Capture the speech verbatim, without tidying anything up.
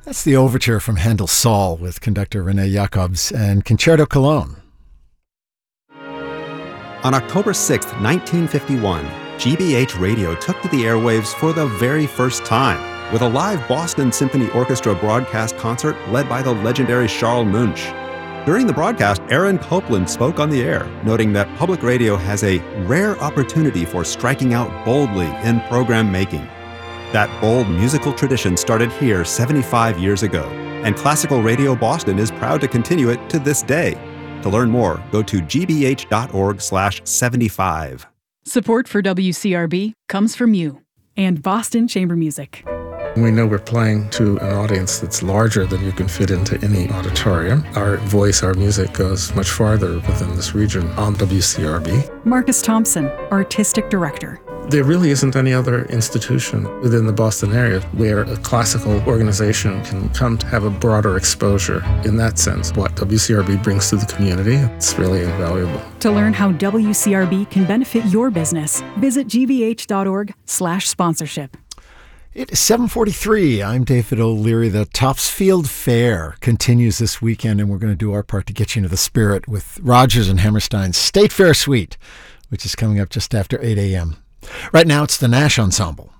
That's the overture from Handel Saul with conductor René Jacobs and Concerto Cologne. On October sixth, nineteen fifty-one, G B H Radio took to the airwaves for the very first time with a live Boston Symphony Orchestra broadcast concert led by the legendary Charles Munch. During the broadcast, Aaron Copland spoke on the air, noting that public radio has a rare opportunity for striking out boldly in program making. That bold musical tradition started here seventy-five years ago, and Classical Radio Boston is proud to continue it to this day. To learn more, go to g b h dot org slash seventy-five. Support for W C R B comes from you and Boston Chamber Music. We know we're playing to an audience that's larger than you can fit into any auditorium. Our voice, our music goes much farther within this region on W C R B. Marcus Thompson, Artistic Director. There really isn't any other institution within the Boston area where a classical organization can come to have a broader exposure. In that sense, what W C R B brings to the community, it's really invaluable. To learn how W C R B can benefit your business, visit g b h dot org slash sponsorship. It is seven forty-three. I'm David O'Leary. The Topsfield Fair continues this weekend, and we're going to do our part to get you into the spirit with Rodgers and Hammerstein's State Fair Suite, which is coming up just after eight a.m. Right now, it's the Nash Ensemble.